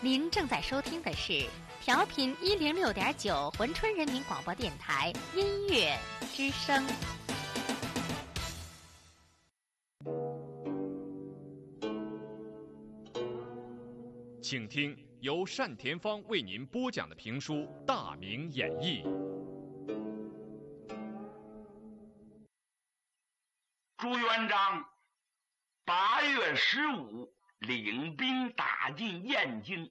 您正在收听的是调频106.9珲春人民广播电台音乐之声。 请听由单田芳为您播讲的评书《大明演义》。 朱元璋8月15领兵打进燕京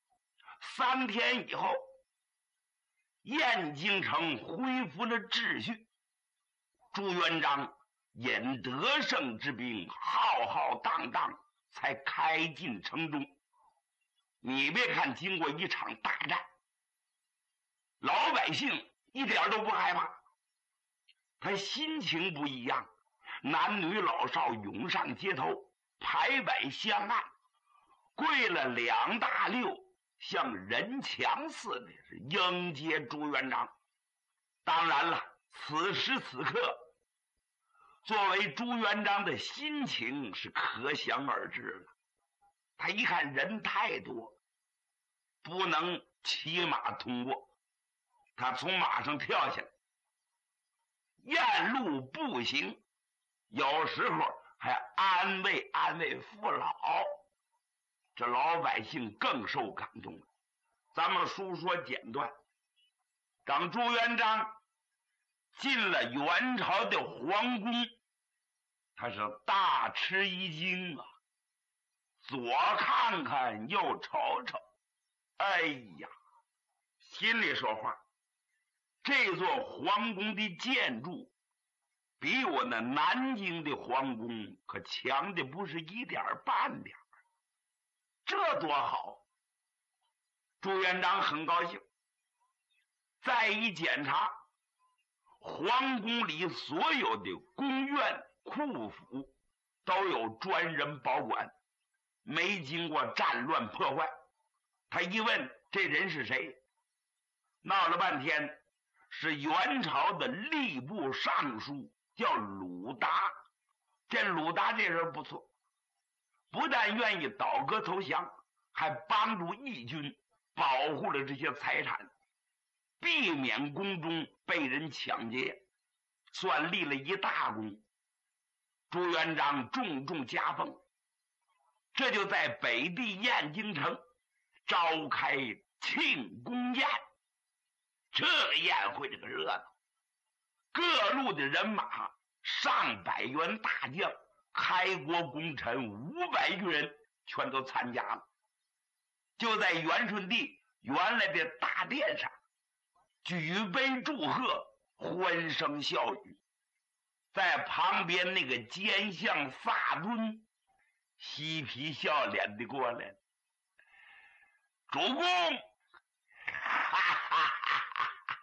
，3天以后，燕京城恢复了秩序。朱元璋引得胜之兵浩浩荡荡才开进城中。你别看经过一场大战，老百姓一点都不害怕，他心情不一样，男女老少涌上街头，排摆相按，跪了2大溜，像人墙似的是迎接朱元璋。当然了，此时此刻作为朱元璋的心情是可想而知了。他一看人太多，不能骑马通过，他从马上跳下来，沿路步行，有时候还安慰安慰父老，这老百姓更受感动了。咱们书说简短，当朱元璋进了元朝的皇宫，他是大吃一惊啊，左看看右瞅瞅，哎呀，心里说话，这座皇宫的建筑比我那南京的皇宫可强的不是一点半点，这多好！朱元璋很高兴。再一检查，皇宫里所有的宫院库府都有专人保管，没经过战乱破坏。他一问这人是谁，闹了半天是元朝的吏部尚书，叫鲁达。这鲁达这人不错，不但愿意倒戈投降，还帮助义军保护了这些财产，避免宫中被人抢劫，算立了一大功。朱元璋重重加封，这就在北地燕京城召开庆功宴。这个宴会这个热闹，各路的人马上百员大将，开国功臣500余人全都参加了。就在元顺帝原来的大殿上举杯祝贺，欢声笑语。在旁边那个奸相萨敦嬉皮笑脸的过来了，主公，哈哈哈哈，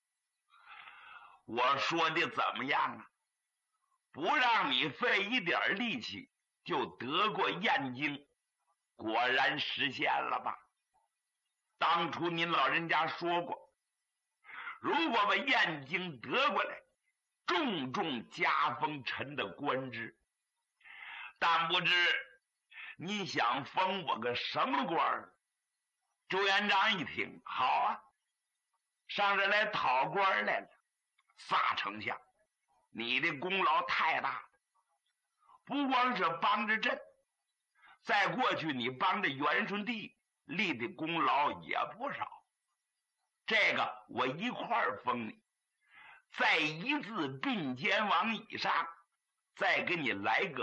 我说的怎么样啊？不让你费一点力气就得过燕京，果然实现了吧？当初您老人家说过，如果把燕京得过来，重重加封臣的官职。但不知你想封我个什么官？朱元璋一听，好啊，上这来讨官来了。萨丞相，你的功劳太大了，不光是帮着朕，在过去你帮着元顺帝立的功劳也不少，这个我一块儿封你，在一字并肩往以上，再给你来个